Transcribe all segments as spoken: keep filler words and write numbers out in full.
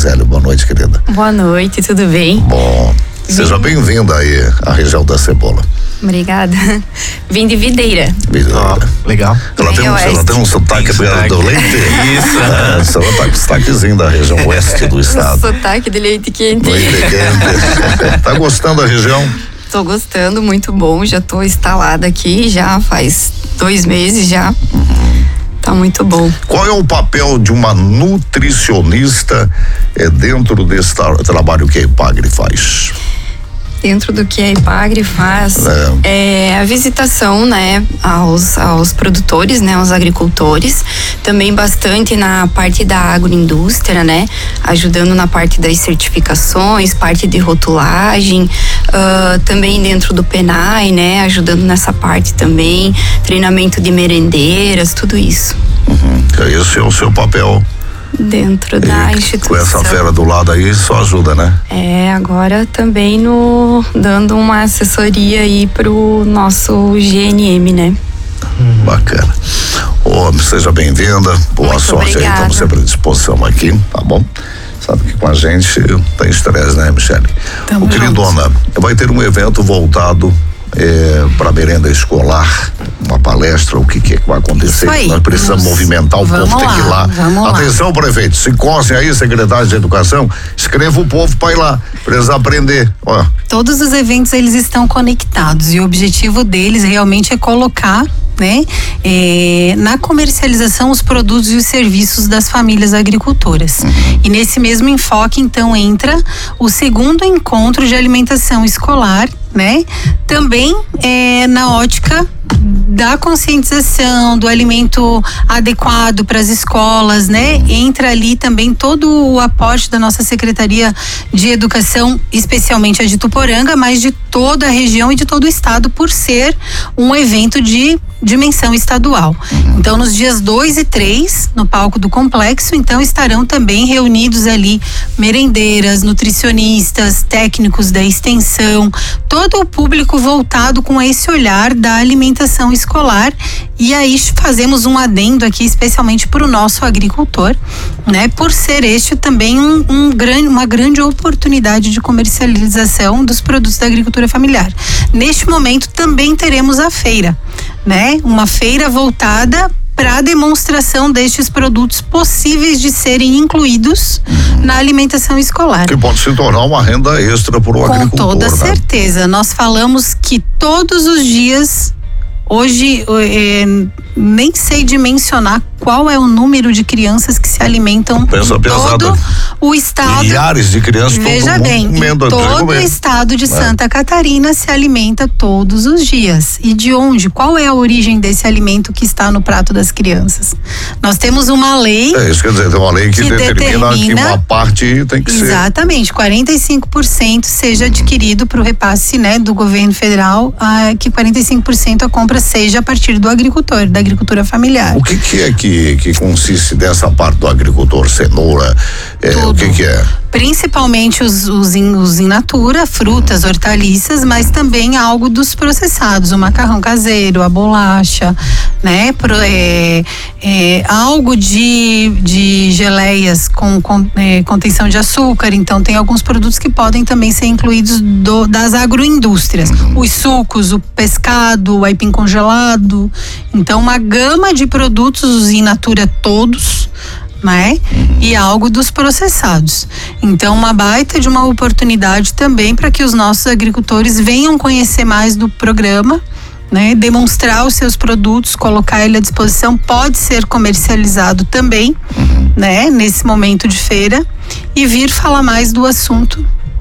Gisele, boa noite, querida. Boa noite, tudo bem? Bom, seja bem-vinda aí à região da cebola. Obrigada. Vim de Videira. Videira. Oh, legal. Ela tem, um, ela tem um sotaque do, do leite. Isso. É, sotaque, sotaquezinho da região oeste do estado. Sotaque de leite quente. Leite quente. Tá gostando da região? Tô gostando, muito bom. Já tô instalada aqui, já faz dois meses já. Tá muito bom. Qual é o papel de uma nutricionista é, dentro desse tra- trabalho que a Epagre faz? Dentro do que a Epagre faz, é. é a visitação, né, aos, aos produtores, né, aos agricultores, também bastante na parte da agroindústria, né, ajudando na parte das certificações, parte de rotulagem, uh, também dentro do Penai, né, ajudando nessa parte também, treinamento de merendeiras, tudo isso. Uhum. Esse é o seu papel. Dentro da instituição. Com essa fera do lado aí, só ajuda, né? É, agora também no, dando uma assessoria aí pro nosso G N M, né? Hum. Bacana. Ô, seja bem-vinda, boa Muito sorte obrigada. aí, estamos sempre à disposição aqui, tá bom? Sabe que com a gente tem estresse, né, Michele? Tamo Ô, queridona, vai ter um evento voltado É, para merenda escolar, uma palestra, o que, que é que vai acontecer? Aí, Nós precisamos vamos, movimentar o vamos povo, tem que ir lá. lá Atenção, lá. prefeito, se cossem aí, secretários de educação, escreva o povo para ir lá, precisa aprender. Ó. Todos os eventos eles estão conectados e o objetivo deles realmente é colocar, né, é, na comercialização os produtos e os serviços das famílias agricultoras. Uhum. E nesse mesmo enfoque, então, entra o segundo encontro de alimentação escolar, né? Também é, na ótica da conscientização, do alimento adequado para as escolas, né? Entra ali também todo o aporte da nossa Secretaria de Educação, especialmente a de Tuporanga, mas de toda a região e de todo o estado, por ser um evento de dimensão estadual. Então, nos dias dois e três, no palco do complexo, então estarão também reunidos ali merendeiras, nutricionistas, técnicos da extensão, todo o público voltado com esse olhar da alimentação escolar. E aí fazemos um adendo aqui especialmente para o nosso agricultor, né? Por ser este também um, um grande, uma grande oportunidade de comercialização dos produtos da agricultura familiar. Neste momento também teremos a feira, né? Uma feira voltada para a demonstração destes produtos possíveis de serem incluídos uhum. na alimentação escolar. Que pode se tornar uma renda extra para o agricultor. Com toda né? certeza. Nós falamos que todos os dias, hoje, é, nem sei dimensionar qual é o número de crianças que se alimentam Pensa em todo pesada. o estado. Milhares de crianças. Veja todo bem, mundo todo o estado de é. Santa Catarina se alimenta todos os dias. E de onde? Qual é a origem desse alimento que está no prato das crianças? Nós temos uma lei. É isso, quer dizer, tem uma lei que, que determina, determina que uma parte tem que exatamente, ser. Exatamente, quarenta e cinco por cento seja adquirido para o repasse, né, do governo federal, ah, que quarenta e cinco por cento a compra seja a partir do agricultor, da agricultura familiar. O que, que é que, que consiste dessa parte do agricultor? Cenoura, é, o que que é? Principalmente os, os, in, os in natura, frutas, uhum. hortaliças, mas também algo dos processados, o macarrão caseiro, a bolacha, né? Pro, é, é, algo de, de geleias com, com é, contenção de açúcar, então tem alguns produtos que podem também ser incluídos do, das agroindústrias. Uhum. Os sucos, o pescado, o aipim congelado, então uma gama de produtos, os in natura todos, né? E algo dos processados. Então, uma baita de uma oportunidade também para que os nossos agricultores venham conhecer mais do programa, né? Demonstrar os seus produtos, colocar ele à disposição, pode ser comercializado também, uhum. né? Nesse momento de feira, e vir falar mais do assunto.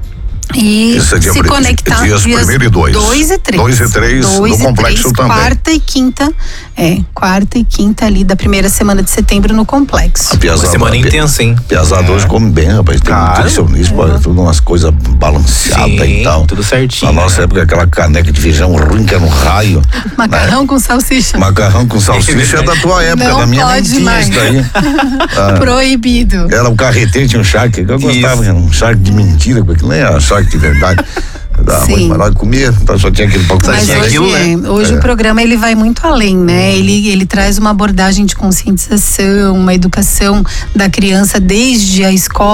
E Esse é dia se pre- conectar dias primeiro e dois. Dois e três. Dois e três dois no e complexo três, também. Quarta e quinta, é, quarta e quinta ali da primeira semana de setembro no complexo. A piazada, Uma semana intensa, hein? Piazada hoje come bem, rapaz. Tem Claro. nutricionismo, é. tudo umas coisas balanceadas Sim, e tal. tudo certinho. Na nossa época, aquela caneca de feijão ruim que era no raio. Macarrão né? com salsicha. Macarrão com salsicha é da tua época, Não da minha pode nem tinha mais. isso daí. Ah, Proibido. era o carreteiro, tinha um charque, que eu gostava, era um charque de mentira, porque não era charque de verdade. Dava Sim. muito melhor comia, então só tinha aquele pouco Mas de hoje, aquilo, né? é, hoje É. o programa ele vai muito além, né? Ele, ele traz uma abordagem de conscientização, uma educação da criança desde a escola.